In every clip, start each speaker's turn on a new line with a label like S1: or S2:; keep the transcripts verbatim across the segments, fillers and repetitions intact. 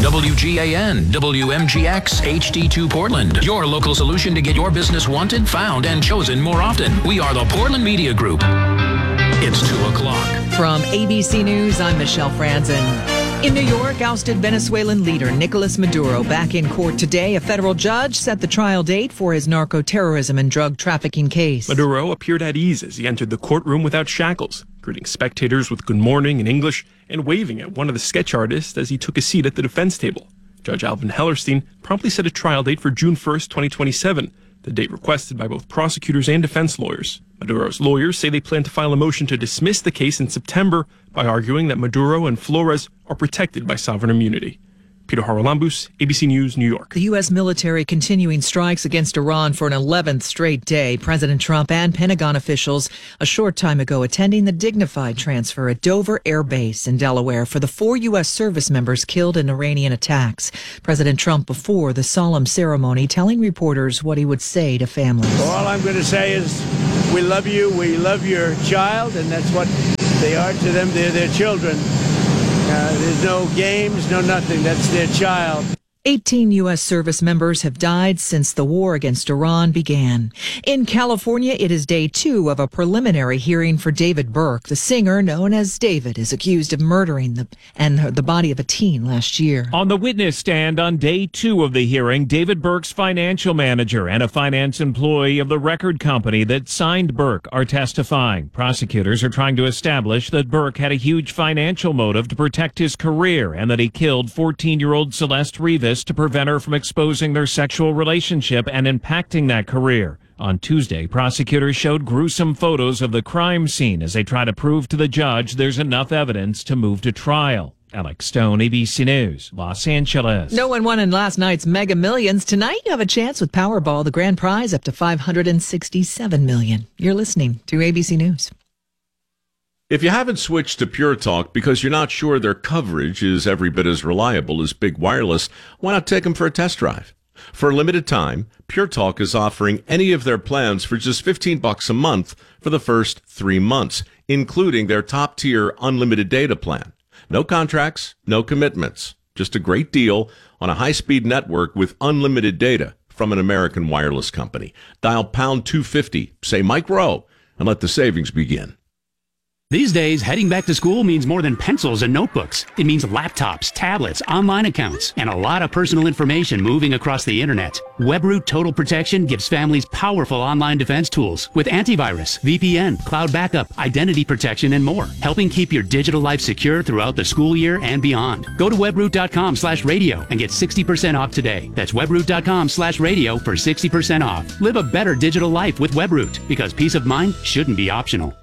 S1: W G A N, W M G X, H D two Portland. Your local solution to get your business wanted, found, and chosen more often. We are the Portland Media Group. It's two o'clock.
S2: From A B C News, I'm Michelle Franzen. In New York, ousted Venezuelan leader Nicolas Maduro back in court today. A federal judge set the trial date for his narco-terrorism and drug trafficking case.
S3: Maduro appeared at ease as he entered the courtroom without shackles, greeting spectators with good morning in English and waving at one of the sketch artists as he took a seat at the defense table. Judge Alvin Hellerstein promptly set a trial date for June first, twenty twenty-seven, the date requested by both prosecutors and defense lawyers. Maduro's lawyers say they plan to file a motion to dismiss the case in September by arguing that Maduro and Flores are protected by sovereign immunity. Peter Haralambous, A B C News, New York.
S2: The U S military continuing strikes against Iran for an eleventh straight day. President Trump and Pentagon officials a short time ago attending the dignified transfer at Dover Air Base in Delaware for the four U S service members killed in Iranian attacks. President Trump before the solemn ceremony telling reporters what he would say to families.
S4: Well, all I'm going to say is we love you, we love your child, and that's what they are to them. They're their children. Uh, there's no games, no nothing. That's their child.
S2: eighteen U S service members have died since the war against Iran began. In California, it is day two of a preliminary hearing for David Burke. The singer, known as David, is accused of murdering the and the body of a teen last year.
S5: On the witness stand on day two of the hearing, David Burke's financial manager and a finance employee of the record company that signed Burke are testifying. Prosecutors are trying to establish that Burke had a huge financial motive to protect his career and that he killed fourteen-year-old Celeste Rivas to prevent her from exposing their sexual relationship and impacting that career. On Tuesday, prosecutors showed gruesome photos of the crime scene as they try to prove to the judge there's enough evidence to move to trial. Alex Stone, A B C News, Los Angeles.
S2: No one won in last night's Mega Millions. Tonight, you have a chance with Powerball, the grand prize up to five hundred sixty-seven million dollars. You're listening to A B C News.
S6: If you haven't switched to Pure Talk because you're not sure their coverage is every bit as reliable as Big Wireless, why not take them for a test drive? For a limited time, Pure Talk is offering any of their plans for just fifteen bucks a month for the first three months, including their top-tier unlimited data plan. No contracts, no commitments. Just a great deal on a high-speed network with unlimited data from an American wireless company. Dial pound two fifty, say Mike Rowe, and let the savings begin.
S7: These days, heading back to school means more than pencils and notebooks. It means laptops, tablets, online accounts, and a lot of personal information moving across the internet. WebRoot Total Protection gives families powerful online defense tools with antivirus, V P N, cloud backup, identity protection, and more, helping keep your digital life secure throughout the school year and beyond. Go to webroot.com slash radio and get sixty percent off today. That's webroot.com slash radio for sixty percent off. Live a better digital life with WebRoot, because peace of mind shouldn't be optional.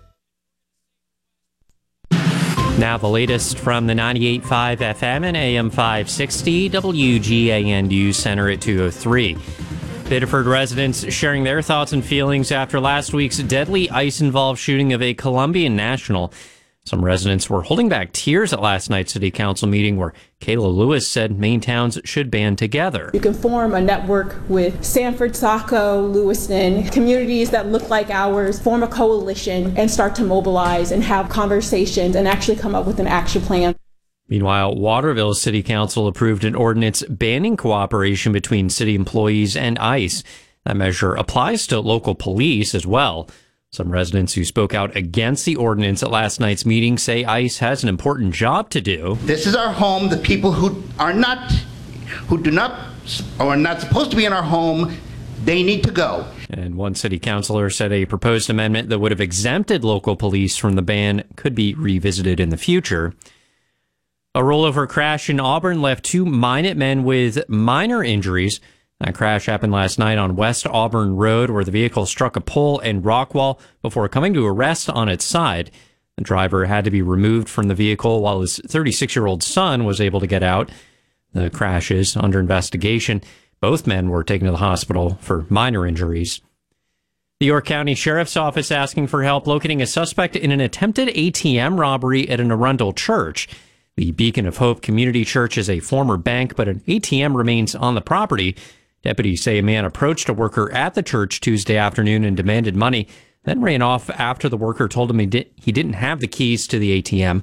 S8: Now the latest from the ninety-eight point five F M and A M five sixty W G A N News Center at two oh three. Biddeford residents sharing their thoughts and feelings after last week's deadly ICE-involved shooting of a Colombian national. Some residents were holding back tears at last night's city council meeting where Kayla Lewis said Maine towns should band together.
S9: You can form a network with Sanford, Saco, Lewiston, communities that look like ours, form a coalition and start to mobilize and have conversations and actually come up with an action plan.
S8: Meanwhile, Waterville City Council approved an ordinance banning cooperation between city employees and ICE. That measure applies to local police as well. Some residents who spoke out against the ordinance at last night's meeting say ICE has an important job to do.
S10: This is our home. The people who are not, who do not, or are not supposed to be in our home, they need to go.
S8: And one city councilor said a proposed amendment that would have exempted local police from the ban could be revisited in the future. A rollover crash in Auburn left two Minutemen with minor injuries. That crash happened last night on West Auburn Road, where the vehicle struck a pole and rock wall before coming to a rest on its side. The driver had to be removed from the vehicle while his thirty-six-year-old son was able to get out. The crash is under investigation. Both men were taken to the hospital for minor injuries. The York County Sheriff's Office asking for help locating a suspect in an attempted A T M robbery at an Arundel church. The Beacon of Hope Community Church is a former bank, but an A T M remains on the property. Deputies say a man approached a worker at the church Tuesday afternoon and demanded money, then ran off after the worker told him he, did, he didn't have the keys to the A T M.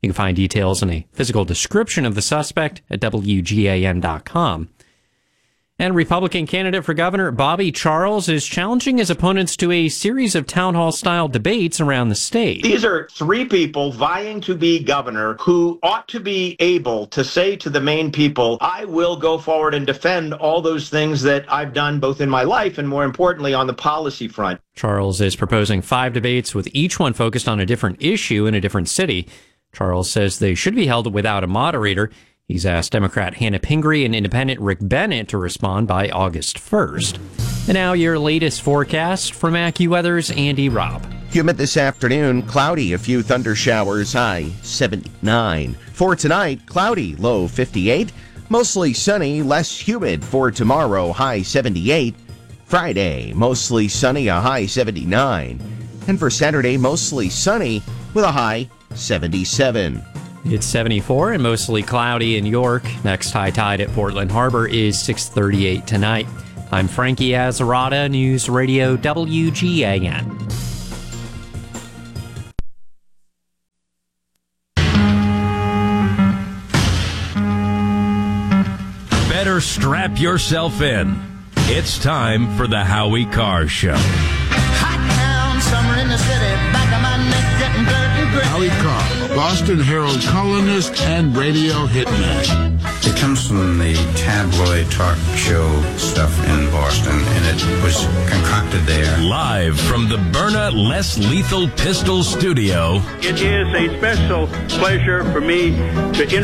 S8: You can find details and a physical description of the suspect at W G A N dot com. And Republican candidate for governor Bobby Charles is challenging his opponents to a series of town hall-style debates around the state.
S11: These are three people vying to be governor who ought to be able to say to the Maine people, I will go forward and defend all those things that I've done both in my life and, more importantly, on the policy front.
S8: Charles is proposing five debates with each one focused on a different issue in a different city. Charles says they should be held without a moderator. He's asked Democrat Hannah Pingree and Independent Rick Bennett to respond by August first. And now your latest forecast from AccuWeather's Andy Robb.
S12: Humid this afternoon, cloudy, a few thunder showers, high seventy-nine. For tonight, cloudy, low fifty-eight. Mostly sunny, less humid. For tomorrow, high seventy-eight. Friday, mostly sunny, a high seventy-nine. And for Saturday, mostly sunny with a high seventy-seven.
S8: It's seventy-four and mostly cloudy in York. Next high tide at Portland Harbor is six thirty-eight tonight. I'm Frankie Azarada, News Radio W G A N.
S13: Better strap yourself in. It's time for the Howie Carr Show.
S14: Hot town, summer in the city, back of my neck getting dirt and gritty.
S15: Howie Carr, Boston Herald columnist and radio hitman.
S16: It comes from the tabloid talk show stuff in Boston, and it was concocted there.
S13: Live from the Byrna Less Lethal Pistol Studio.
S17: It is a special pleasure for me to introduce